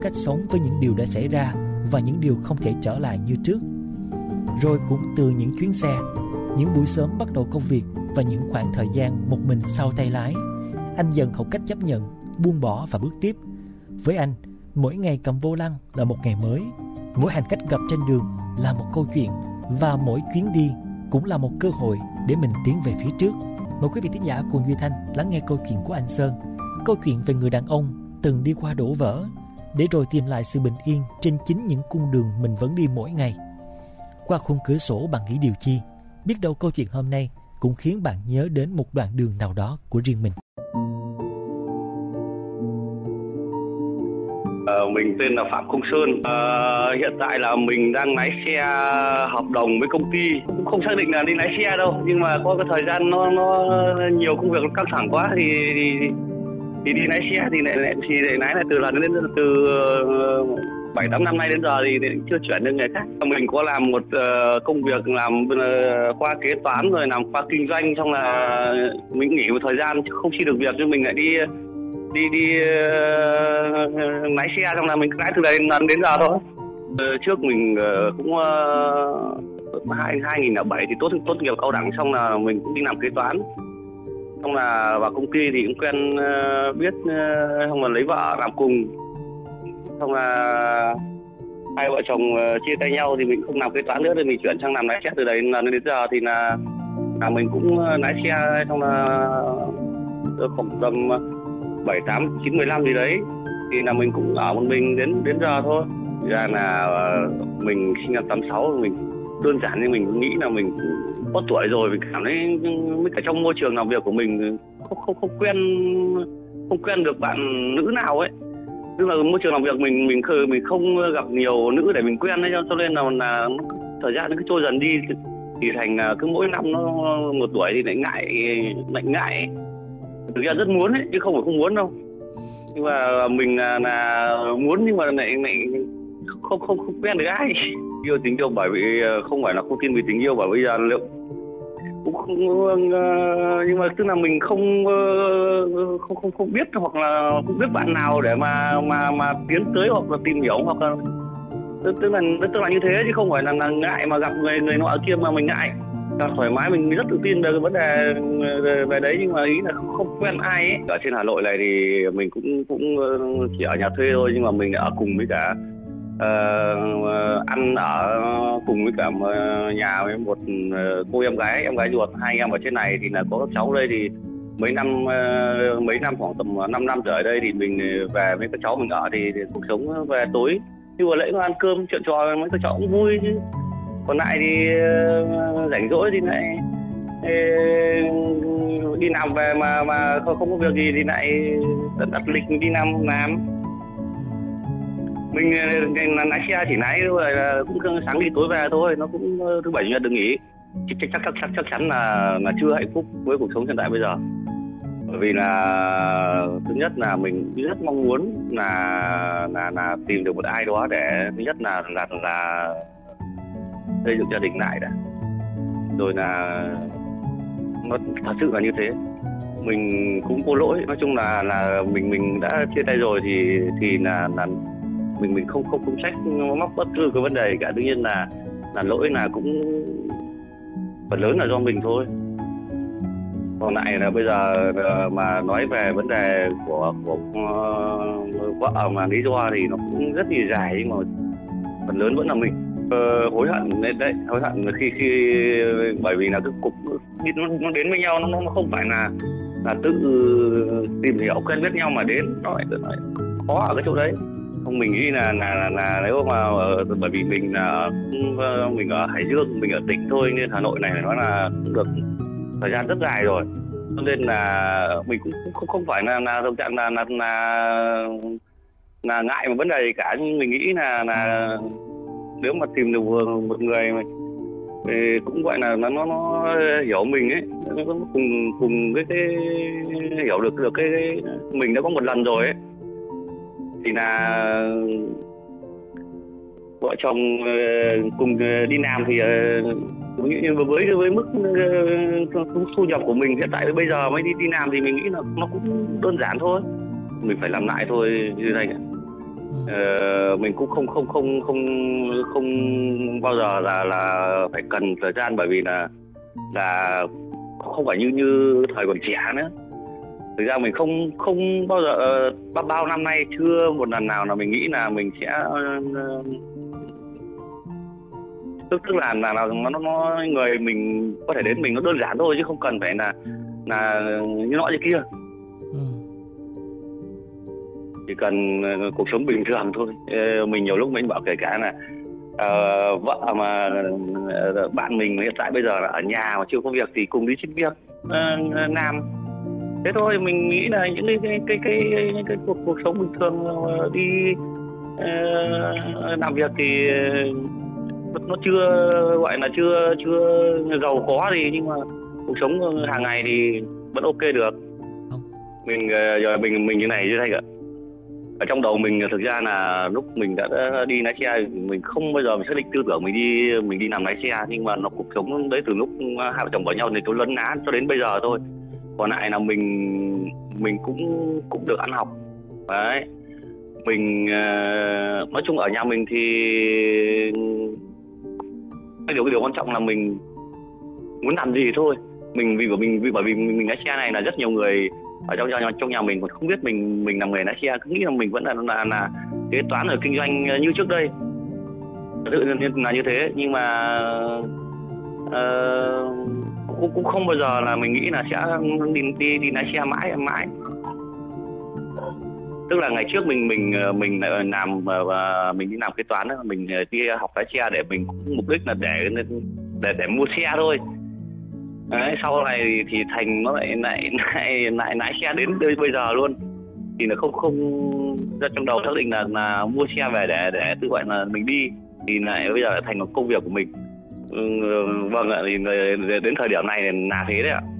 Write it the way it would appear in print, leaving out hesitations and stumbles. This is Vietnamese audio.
cách sống với những điều đã xảy ra và những điều không thể trở lại như trước. Rồi cũng từ những chuyến xe, những buổi sớm bắt đầu công việc và những khoảng thời gian một mình sau tay lái, anh dần học cách chấp nhận, buông bỏ và bước tiếp. Với anh, mỗi ngày cầm vô lăng là một ngày mới, mỗi hành khách gặp trên đường là một câu chuyện, và mỗi chuyến đi cũng là một cơ hội để mình tiến về phía trước. Mời quý vị thính giả cùng Duy Thanh lắng nghe câu chuyện của anh Sơn, câu chuyện về người đàn ông từng đi qua đổ vỡ để rồi tìm lại sự bình yên trên chính những cung đường mình vẫn đi mỗi ngày. Qua khung cửa sổ bạn nghĩ điều chi? Biết đâu câu chuyện hôm nay cũng khiến bạn nhớ đến một đoạn đường nào đó của riêng mình. Mình tên là Phạm Công Sơn. Hiện tại là mình đang lái xe hợp đồng với công ty, cũng không xác định là đi lái xe đâu, nhưng mà có cái thời gian nó nhiều công việc căng thẳng quá thì đi lái xe thì lại lái lại từ 7-8 năm nay đến giờ thì chưa chuyển được người khác. Mình có làm một công việc làm qua kế toán rồi làm qua kinh doanh, xong là mình nghỉ một thời gian không xin được việc nhưng mình lại đi lái xe, xong là mình lái từ đấy đến giờ thôi. Trước mình cũng 2007 thì tốt nghiệp cao đẳng, xong là mình cũng đi làm kế toán, xong là vào công ty thì cũng quen biết, xong là lấy vợ làm cùng, xong là hai vợ chồng chia tay nhau thì mình không làm kế toán nữa thì mình chuyển sang làm lái xe. Từ đấy đến giờ thì là mình cũng lái xe, xong là khoảng tầm 7, 8, 9, 15 gì đấy thì là mình cũng ở một mình đến giờ thôi. Ra là mình sinh năm 86, mình đơn giản như mình nghĩ là mình có tuổi rồi, mình cảm thấy với cả trong môi trường làm việc của mình không quen được bạn nữ nào ấy. Tức là môi trường làm việc mình không gặp nhiều nữ để mình quen ấy, cho nên là thời gian nó cứ trôi dần đi thì thành cứ mỗi năm nó một tuổi thì lại ngại. Thực ra rất muốn ấy, chứ không phải không muốn đâu. Nhưng mà mình là muốn nhưng mà lại không quen được ai. Yêu tình yêu bởi vì không phải là không tin vì tình yêu, bởi bây giờ liệu cũng không, nhưng mà tức là mình không biết, hoặc là không biết bạn nào để mà tiến tới hoặc là tìm hiểu, hoặc là tức là như thế, chứ không phải là ngại mà gặp người nọ ở kia mà mình ngại. Thoải mái, mình rất tự tin về cái vấn đề về đấy, nhưng mà ý là không quen ai ấy. Ở trên Hà Nội này thì mình cũng chỉ ở nhà thuê thôi, nhưng mà mình ở cùng với cả ăn ở cùng với cả nhà với một cô em gái ruột. Hai anh em ở trên này thì là có các cháu đây thì mấy năm khoảng tầm 5 năm trở đây thì mình về với các cháu mình ở thì cuộc sống về tối như vừa lễ ăn cơm chuyện trò mấy các cháu cũng vui chứ. Còn lại thì rảnh rỗi thì lại đi làm về mà không có việc gì thì lại đặt lịch đi làm. Mình lái xe chỉ lái rồi cũng sáng đi tối về thôi, nó cũng thứ bảy chủ nhật được nghỉ. Chắc chắn là chưa hạnh phúc với cuộc sống hiện tại bây giờ. Bởi vì là thứ nhất là mình rất mong muốn là tìm được một ai đó để thứ nhất là xây dựng gia đình lại đã, rồi là nó thật sự là như thế. Mình cũng có lỗi, nói chung là mình đã chia tay rồi thì là mình không trách móc bất cứ cái vấn đề cả. Đương nhiên là lỗi là cũng phần lớn là do mình thôi. Còn lại là bây giờ mà nói về vấn đề của vợ mà lý do thì nó cũng rất là dài, nhưng mà phần lớn vẫn là mình. Hối hận đấy, hối hận khi bởi vì là cái cục nó đến với nhau, nó không phải là tự tìm hiểu quen biết nhau mà đến, nó lại khó ở cái chỗ đấy. Không, mình nghĩ là nếu mà bởi vì mình ở Hải Dương, mình ở tỉnh thôi, nên Hà Nội này nó là cũng được thời gian rất dài rồi, cho nên là mình cũng không phải là thực trạng là ngại một vấn đề gì cả. Nhưng mình nghĩ là nếu mà tìm được một người thì cũng gọi là nó hiểu mình ấy, nó cùng cái hiểu được cái mình đã có một lần rồi ấy, thì là vợ chồng cùng đi làm thì với mức thu nhập của mình hiện tại bây giờ mới đi làm thì mình nghĩ là nó cũng đơn giản thôi. Mình phải làm lại thôi như thế này. Mình cũng không bao giờ là phải cần thời gian, bởi vì là không phải như thời còn trẻ nữa. Thực ra mình không bao giờ bao năm nay chưa một lần nào là mình nghĩ là mình sẽ tức là nó người mình có thể đến mình nó đơn giản thôi, chứ không cần phải là như nọ như kia. Chỉ cần cuộc sống bình thường thôi. Mình nhiều lúc mình bảo kể cả là vợ mà bạn mình hiện tại bây giờ là ở nhà mà chưa có việc thì cùng đi xin việc làm. Thế thôi, mình nghĩ là những cái cuộc sống bình thường đi làm việc thì nó chưa gọi là chưa giàu có gì, nhưng mà cuộc sống hàng ngày thì vẫn ok được. Mình giờ mình như này chứ Thanh ạ. Ở trong đầu mình thực ra là lúc mình đã đi lái xe, mình không bao giờ mình xác định tư tưởng mình đi làm lái xe, nhưng mà nó cuộc sống đấy từ lúc hai vợ chồng có nhau thì tôi lấn ná cho đến bây giờ thôi. Còn lại là mình cũng được ăn học đấy. Mình nói chung ở nhà mình thì cái điều quan trọng là mình muốn làm gì thôi. Bởi vì mình lái xe này là rất nhiều người ở trong nhà mình còn không biết mình làm nghề lái xe, cứ nghĩ là mình vẫn là kế toán ở kinh doanh như trước đây. Thực sự là như thế, nhưng mà cũng không bao giờ là mình nghĩ là sẽ đi lái xe mãi. Tức là ngày trước mình làm và mình đi làm kế toán, mình đi học lái xe để mình cũng mục đích là để mua xe thôi. Đấy, sau này thì Thành nó lại lái xe đến bây giờ luôn, thì là không ra trong đầu xác định là mua xe về để tự gọi là mình đi, thì lại bây giờ lại thành một công việc của mình. Vâng ạ, thì đến thời điểm này là thế đấy ạ.